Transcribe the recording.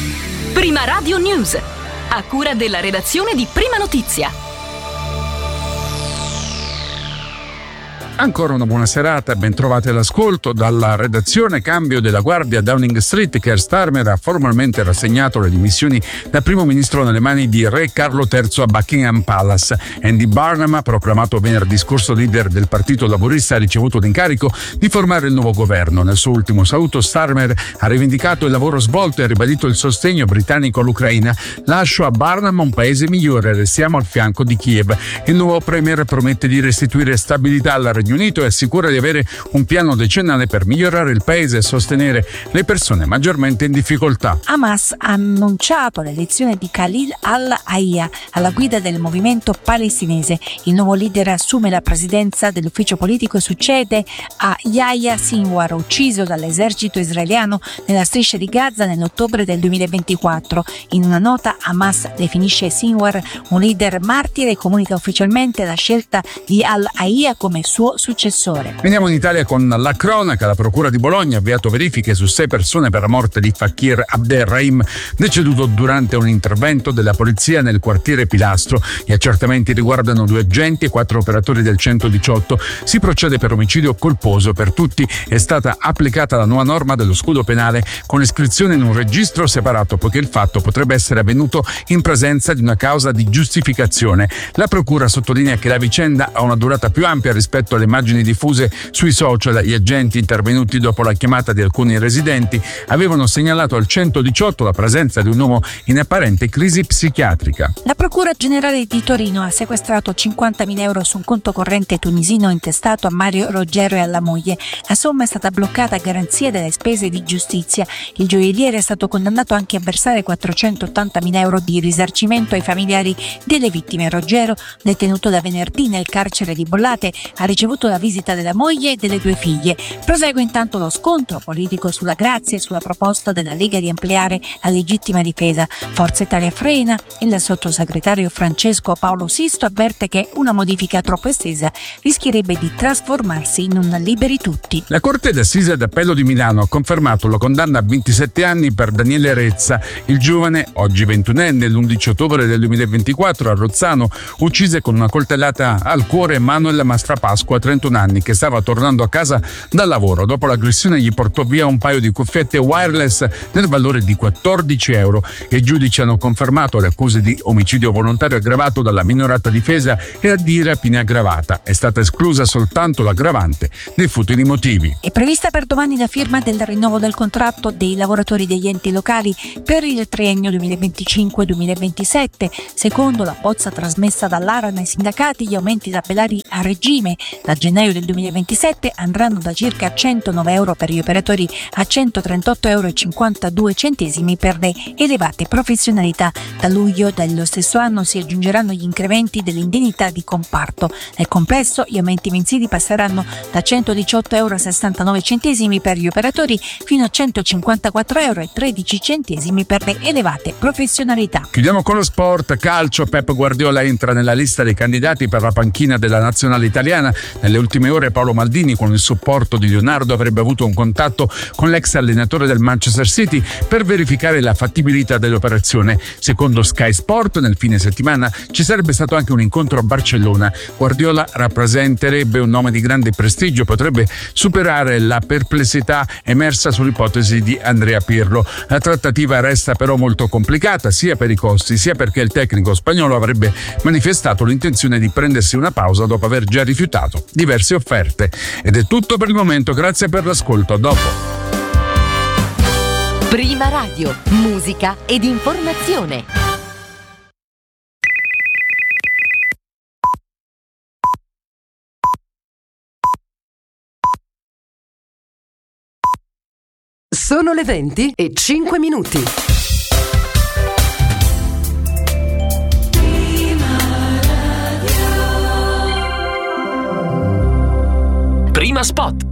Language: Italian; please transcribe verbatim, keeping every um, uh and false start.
Prima Radio News, a cura della redazione di Prima Notizia. Ancora una buona serata, ben trovati all'ascolto. Dalla redazione cambio della guardia a Downing Street. Keir Starmer ha formalmente rassegnato le dimissioni da primo ministro nelle mani di Re Carlo terzo a Buckingham Palace. Andy Burnham, proclamato venerdì scorso leader del Partito Laburista, ha ricevuto l'incarico di formare il nuovo governo. Nel suo ultimo saluto Starmer ha rivendicato il lavoro svolto e ha ribadito il sostegno britannico all'Ucraina. Lascio a Burnham un paese migliore, restiamo al fianco di Kiev. Il nuovo premier promette di restituire stabilità alla Regno Unito e assicura di avere un piano decennale per migliorare il paese e sostenere le persone maggiormente in difficoltà. Hamas ha annunciato l'elezione di Khalil al-Hayya alla guida del movimento palestinese. Il nuovo leader assume la presidenza dell'ufficio politico e succede a Yahya Sinwar, ucciso dall'esercito israeliano nella striscia di Gaza nell'ottobre del duemilaventiquattro. In una nota Hamas definisce Sinwar un leader martire e comunica ufficialmente la scelta di al-Hayya come suo successore. Veniamo in Italia con la cronaca. La procura di Bologna ha avviato verifiche su sei persone per la morte di Fakir Abderrahim, deceduto durante un intervento della polizia nel quartiere Pilastro. Gli accertamenti riguardano due agenti e quattro operatori del centodiciotto. Si procede per omicidio colposo. Per tutti è stata applicata la nuova norma dello scudo penale con iscrizione in un registro separato, poiché il fatto potrebbe essere avvenuto in presenza di una causa di giustificazione. La procura sottolinea che la vicenda ha una durata più ampia rispetto alle immagini diffuse sui social. Gli agenti intervenuti dopo la chiamata di alcuni residenti avevano segnalato al centodiciotto la presenza di un uomo in apparente crisi psichiatrica. La Procura Generale di Torino ha sequestrato cinquantamila euro su un conto corrente tunisino intestato a Mario Roggero e alla moglie. La somma è stata bloccata a garanzia delle spese di giustizia. Il gioielliere è stato condannato anche a versare quattrocentottantamila euro di risarcimento ai familiari delle vittime. Roggero, detenuto da venerdì nel carcere di Bollate, ha ricevuto la visita della moglie e delle due figlie. Prosegue intanto lo scontro politico sulla grazia e sulla proposta della Lega di ampliare la legittima difesa. Forza Italia frena. Il sottosegretario Francesco Paolo Sisto avverte che una modifica troppo estesa rischierebbe di trasformarsi in un liberi tutti. La Corte d'Assise d'Appello di Milano ha confermato la condanna a ventisette anni per Daniele Rezza. Il giovane, oggi ventunenne, l'undici ottobre del duemilaventiquattro a Rozzano uccise con una coltellata al cuore Manuel Mastrapasqua, trentuno anni, che stava tornando a casa dal lavoro. Dopo l'aggressione gli portò via un paio di cuffiette wireless nel valore di quattordici euro. I giudici hanno confermato le accuse di omicidio volontario aggravato dalla minorata difesa e di rapina aggravata. È stata esclusa soltanto l'aggravante dei futili motivi. È prevista per domani la firma del rinnovo del contratto dei lavoratori degli enti locali per il triennio duemilaventicinque duemilaventisette. Secondo la bozza trasmessa dall'Aran ai sindacati, gli aumenti tabellari a regime da gennaio del duemilaventisette andranno da circa centonove euro per gli operatori a centotrentotto euro e cinquantadue centesimi per le elevate professionalità. Da luglio dello stesso anno si aggiungeranno gli incrementi delle indennità di comparto. Nel complesso gli aumenti mensili passeranno da centodiciotto euro e sessantanove centesimi per gli operatori fino a centocinquantaquattro euro e tredici centesimi per le elevate professionalità. Chiudiamo con lo sport. Calcio. Pep Guardiola entra nella lista dei candidati per la panchina della nazionale italiana. Nelle ultime ore Paolo Maldini, con il supporto di Leonardo, avrebbe avuto un contatto con l'ex allenatore del Manchester City per verificare la fattibilità dell'operazione. Secondo Sky Sport, nel fine settimana ci sarebbe stato anche un incontro a Barcellona. Guardiola rappresenterebbe un nome di grande prestigio, potrebbe superare la perplessità emersa sull'ipotesi di Andrea Pirlo. La trattativa resta però molto complicata, sia per i costi sia perché il tecnico spagnolo avrebbe manifestato l'intenzione di prendersi una pausa dopo aver già rifiutato diverse offerte. Ed è tutto per il momento, grazie per l'ascolto, a dopo. Prima Radio, musica ed informazione. Sono le venti e cinque minuti. Prima Spot.